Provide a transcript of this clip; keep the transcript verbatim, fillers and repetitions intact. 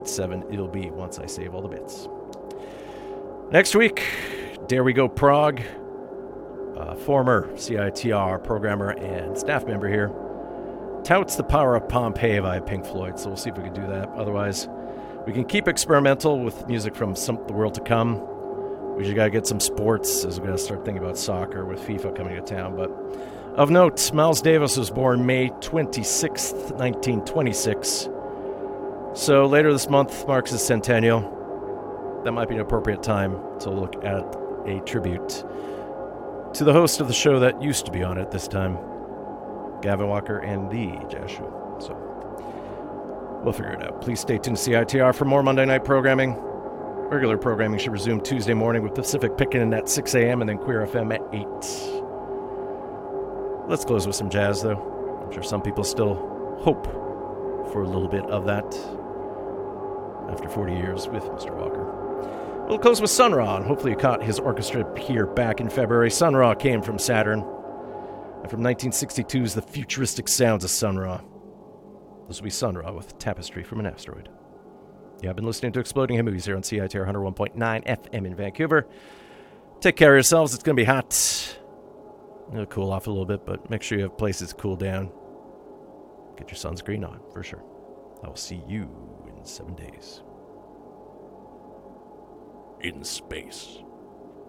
seven it'll be once I save all the bits. Next week, Dare We Go Prague, uh, former C I T R programmer and staff member here, touts the power of Pompeii via Pink Floyd, so we'll see if we can do that. Otherwise, we can keep experimental with music from some the world to come. We just got to get some sports, as we're going to start thinking about soccer with FIFA coming to town. But of note, Miles Davis was born May twenty-sixth, nineteen twenty-six. So later this month marks his centennial. That might be an appropriate time to look at a tribute to the host of the show that used to be on it this time, Gavin Walker and the Joshua. So we'll figure it out. Please stay tuned to C I T R for more Monday night programming. Regular programming should resume Tuesday morning with Pacific Pickin' at six a.m. and then Queer F M at eight. Let's close with some jazz, though. I'm sure some people still hope for a little bit of that after forty years with Mister Walker. We'll close with Sun Ra, and hopefully you caught his orchestra here back in February. Sun Ra came from Saturn, and from nineteen sixty-two's The Futuristic Sounds of Sun Ra. This will be Sun Ra with Tapestry from an Asteroid. Yeah, I've been listening to Exploding Head Movies here on C I T R one oh one point nine F M in Vancouver. Take care of yourselves. It's going to be hot. It'll cool off a little bit, but make sure you have places to cool down. Get your sunscreen on, for sure. I will see you in seven days. In space.